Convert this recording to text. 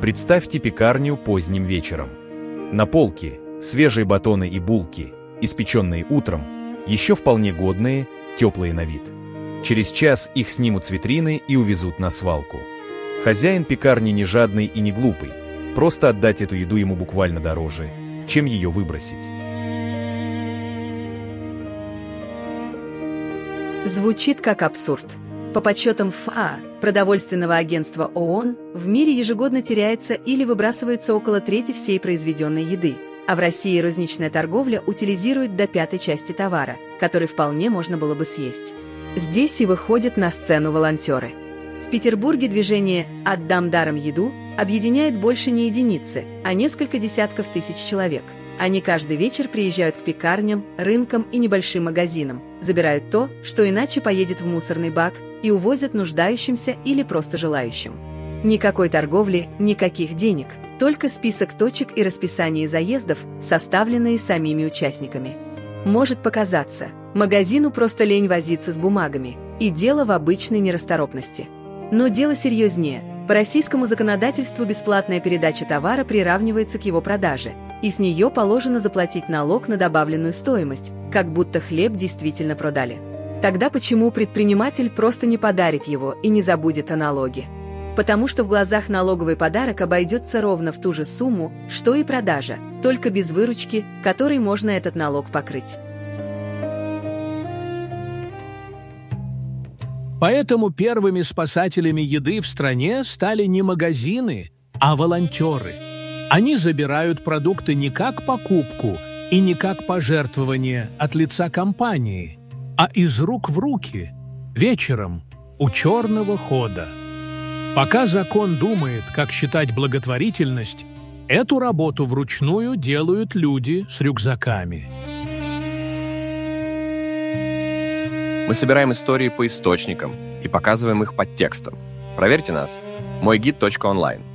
Представьте пекарню поздним вечером. На полке свежие батоны и булки, испеченные утром, еще вполне годные, теплые на вид. Через час их снимут с витрины и увезут на свалку. Хозяин пекарни не жадный и не глупый, просто отдать эту еду ему буквально дороже, чем ее выбросить. Звучит как абсурд. По подсчетам ФАО, продовольственного агентства ООН, в мире ежегодно теряется или выбрасывается около трети всей произведенной еды, а в России розничная торговля утилизирует до пятой части товара, который вполне можно было бы съесть. Здесь и выходят на сцену волонтеры. В Петербурге движение «Отдам даром еду» объединяет больше не единицы, а несколько десятков тысяч человек. Они каждый вечер приезжают к пекарням, рынкам и небольшим магазинам, забирают то, что иначе поедет в мусорный бак, и увозят нуждающимся или просто желающим. Никакой торговли, никаких денег, только список точек и расписание заездов, составленные самими участниками. Может показаться, магазину просто лень возиться с бумагами, и дело в обычной нерасторопности. Но дело серьезнее. По российскому законодательству бесплатная передача товара приравнивается к его продаже, и с нее положено заплатить налог на добавленную стоимость, как будто хлеб действительно продали. Тогда почему предприниматель просто не подарит его и не забудет о налоге? Потому что в глазах налоговый подарок обойдется ровно в ту же сумму, что и продажа, только без выручки, которой можно этот налог покрыть. Поэтому первыми спасателями еды в стране стали не магазины, а волонтеры. Они забирают продукты не как покупку и не как пожертвование от лица компании, а из рук в руки, вечером, у черного хода. Пока закон думает, как считать благотворительность, эту работу вручную делают люди с рюкзаками. Мы собираем истории по источникам и показываем их под текстом. Проверьте нас. Мойгид.онлайн.